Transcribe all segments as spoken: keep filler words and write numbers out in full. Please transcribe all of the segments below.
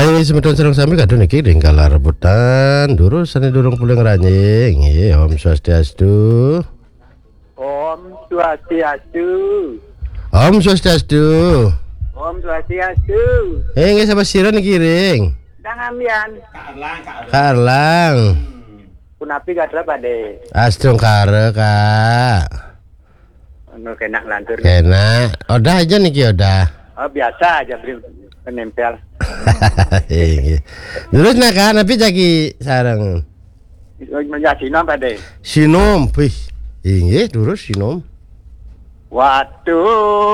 Ayo semeton sareng sami kadon iki dengkala rebutan durus sane durung puling ranjing. Nggih, Om Swastiastu. Om Swastiastu. Om Swastiastu. Om Swastiastu. Eh, nggih sapa sira niki ring? Dangamian. Karlang, Karlang. Punapi kadra Pade. Astrong kare, Kak. Anu kenak lantur. Kena. Odah aja niki odah. Oh, biasa aja beri penempel. Nggih. Terus nak kan tapi jagi sareng. Menjadi nom Pade. Sinom, wih. Nggih, terus sinom. Waktu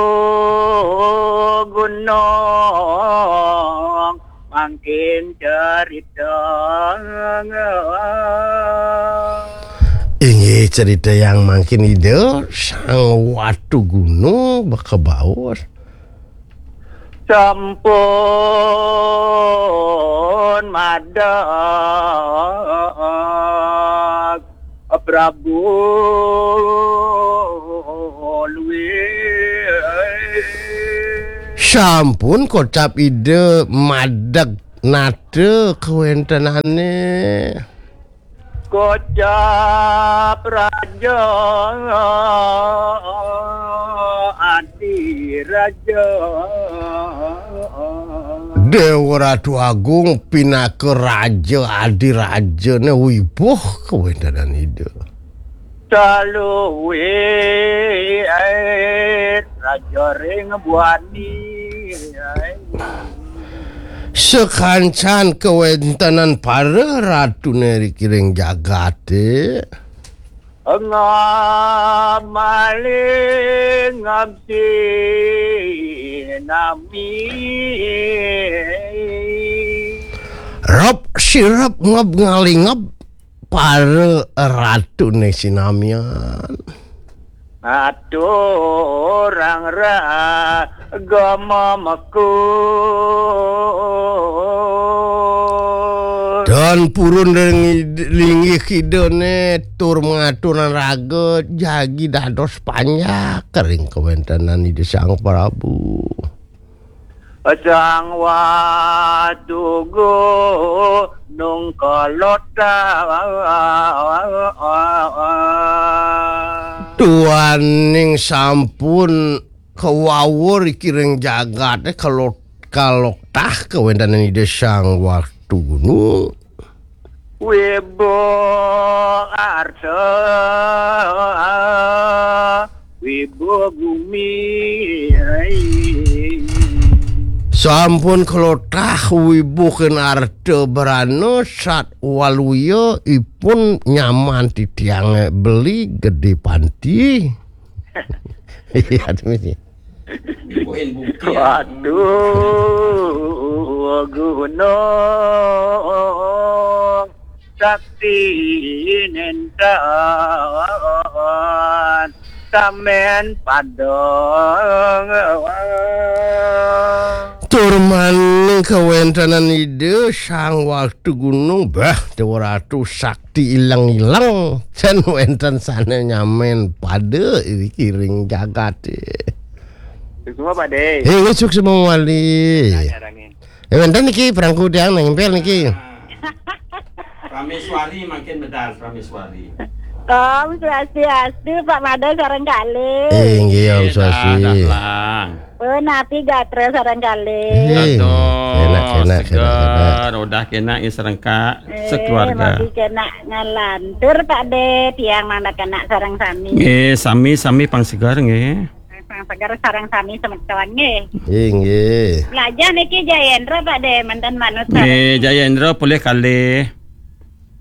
gunung makin cerita. Ini cerita yang makin ide sang watu gunung bakebawor. Sampun madak Prabu luwih. Sampun kocap ide madak nade kewentenane. Kocap raja adi raja Dewa Ratu Agung pinake raja adi raja ne wibuh kewentanan ide. Saluwe raja ring buani. Sekancan kewentanan para ratu neri kiring jagate. Ngamaling ngabdi nami. Rob sirap ngab ngalingap para ratu ne sinamian. Aduh orang ragamaku dan purun lingi kidone tur mengaturan raga jagi dados panjang kering kewentanan ide Sang Prabu. Sang watu gunung kolota tuaning sampun kewawur kiring jagat kalau kalau tah kewentanan ide Sang Watu Gunung. Wibo arsa wibo bumi sampun kelotah wibu kenarte berano sat waluyo ipun nyaman di tiang beli gede panti. Iya tuh. Waduh gunung sakti nentan tamen padang. Turmaning kewentanan ide Sang Watu Gunung bah Dewa Ratu sakti ilang-ilang sen wenten sana nyamen pada iri kiring jagat. Semua Pade. Eh besok semua wali. Eh wenten niki perangku diang nempel niki. Prameswari makin medal Prameswari. Om Swastiastu Pak Mada sareng kali. Eh nggih Om Swasti. Oh napi gatre sareng kali. Eh enak enak enak. Udah kena serengka Eh, sekeluarga. Masih kena ngalantur Pak De tiang mana kena sareng sami. Nggih, sami-sami pang segar nggih. Sang segar sareng sami semeton nggih. Eh nggih. Belajar niki Jayendra Pak De mantan manut sareng. Nggih, Jayendra boleh kali.